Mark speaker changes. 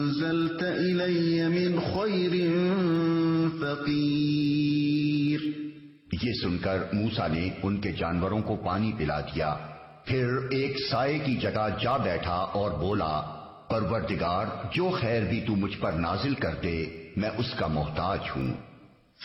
Speaker 1: أنزلت إلي من خير فقير।
Speaker 2: ये सुनकर मूसा ने उनके जानवरों को पानी पिला दिया, फिर एक साए की जगह जा बैठा और बोला, परवरदिगार, जो खैर भी तू मुझ पर नाजिल कर दे, मैं उसका मोहताज हूं।